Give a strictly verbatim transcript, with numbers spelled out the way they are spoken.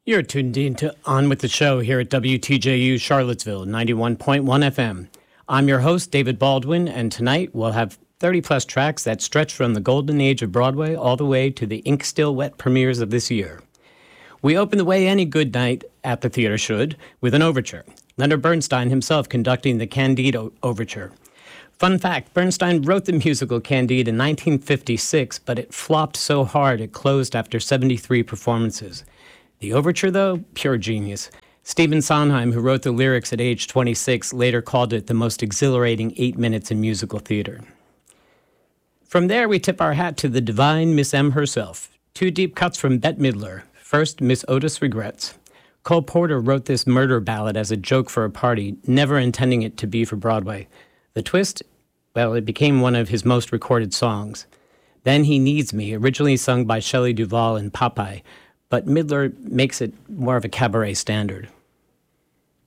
You're tuned in to On With the Show here at W T J U Charlottesville, ninety-one point one F M. I'm your host, David Baldwin, and tonight we'll have thirty-plus tracks that stretch from the golden age of Broadway all the way to the ink still wet premieres of this year. We open the way any good night at the theater should with an overture. Leonard Bernstein himself conducting the Candide o- Overture. Fun fact, Bernstein wrote the musical Candide in nineteen fifty-six, but it flopped so hard it closed after seventy-three performances. The overture, though, pure genius. Stephen Sondheim, who wrote the lyrics at age twenty-six, later called it the most exhilarating eight minutes in musical theater. From there, we tip our hat to the divine Miss M herself. Two deep cuts from Bette Midler. First, Miss Otis Regrets. Cole Porter wrote this murder ballad as a joke for a party, never intending it to be for Broadway. The twist? Well, it became one of his most recorded songs. Then He Needs Me, originally sung by Shelley Duvall in Popeye, but Midler makes it more of a cabaret standard.